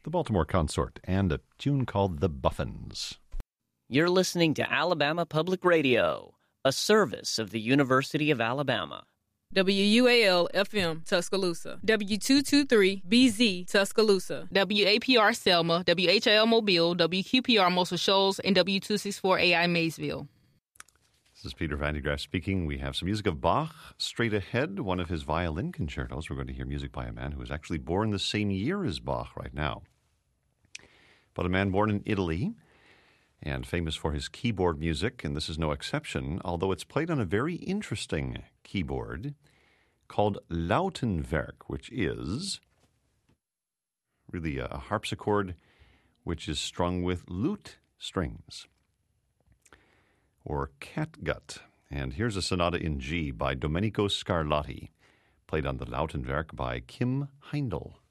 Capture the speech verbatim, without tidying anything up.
the Baltimore Consort, and a tune called The Buffins. You're listening to Alabama Public Radio, a service of the University of Alabama. W U A L F M Tuscaloosa, W two twenty-three B Z Tuscaloosa, W A P R Selma, W H I L Mobile, W Q P R Muscle Shoals, and W two sixty-four A I Maysville. This is Peter Van de Graaff speaking. We have some music of Bach straight ahead, one of his violin concertos. We're going to hear music by a man who was actually born the same year as Bach right now. But a man born in Italy and famous for his keyboard music, and this is no exception, although it's played on a very interesting keyboard called Lautenwerk, which is really a harpsichord which is strung with lute strings, or catgut. And here's a sonata in G by Domenico Scarlatti, played on the Lautenwerk by Kim Heindel.